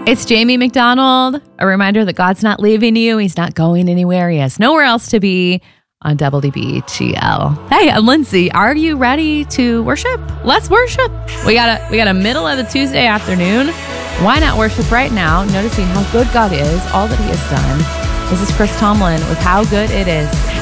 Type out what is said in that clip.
It's Jamie McDonald. A reminder that God's not leaving you. He's not going anywhere. He has nowhere else to be on WDBGL. Hey, I'm Lindsay. Are you ready to worship? Let's worship. We got a middle of the Tuesday afternoon. Why not worship right now, noticing how good God is, all that he has done. This is Chris Tomlin with How Good It Is.